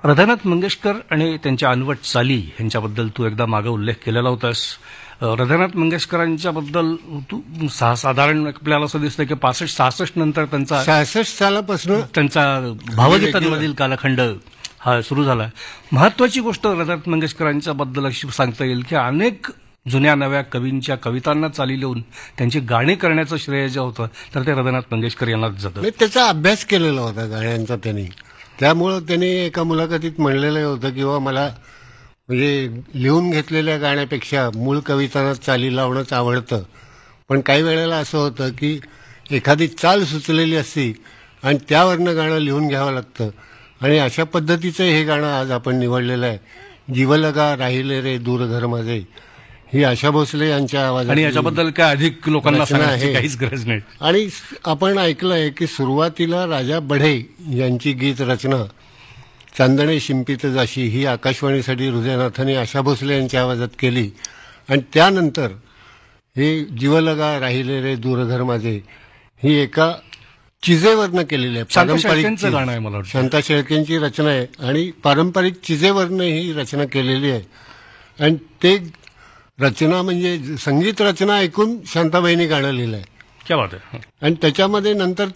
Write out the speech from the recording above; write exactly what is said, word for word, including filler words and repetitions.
हृदयनाथ मंगेशकर आणि त्यांच्या अनवट चाली यांच्याबद्दल तू एकदा मागे उल्लेख केलेला होतास. हृदयनाथ मंगेशकरांच्याबद्दल तू सा- साधारण आपल्याला असं दिसतं की पासष्ट सहासष्ट नंतर त्यांचा सहासष्ट सालापासून त्यांचा भावगीतांमधील कालखंड हा सुरू झाला. महत्वाची गोष्ट हृदयनाथ मंगेशकरांच्या बद्दल अशी सांगता येईल की अनेक जुन्या नव्या कवींच्या कवितांना चाली लिहून त्यांची गाणी करण्याचं श्रेय जे होतं तर ते हृदयनाथ मंगेशकर यांनाच जातं. नाही, त्याचा अभ्यास केलेला होता गाण्यांचा त्यांनी. त्यामुळं त्यांनी एका मुलाखतीत म्हणलेलं होतं की बा मला म्हणजे लिहून घेतलेल्या गाण्यापेक्षा मूळ कवितांना चाली लावणंच आवडतं. पण काही वेळेला असं होतं की एखादी चाल सुचलेली असती आणि त्यावरनं गाणं लिहून घ्यावं लागतं. आणि अशा पद्धतीचं हे गाणं आज आपण निवडलेलं आहे. जीवलगा राहिले रे दूरघर माझे, ही आशा भोसले यांच्या आवाजात. आणि याच्याबद्दल काय अधिक लोकांना रचना सांगण्याची आहे. काहीच गरज नाही. आणि आपण ऐकलंय की सुरुवातीला राजा बढे यांची गीत रचना चांदणे शिंपित जाशी ही आकाशवाणीसाठी हृदयनाथांनी आशा भोसले यांच्या आवाजात केली. आणि त्यानंतर हे जीवलगा राहिले रे दूरघर माझे ही एका चिजेवरनं केलेली आहे. शांता पारंपरिक शेळकेंचं चिज. गाणं आहे मला वाटतं. शांता शेळकेंची रचना आहे आणि पारंपरिक चिजेवरनं ही रचना केलेली आहे. आणि ते रचना म्हणजे संगीत रचना ऐकून शांताबाईंनी गाणं लिहिलंय. क्या बात आहे. आणि त्याच्यामध्ये नंतर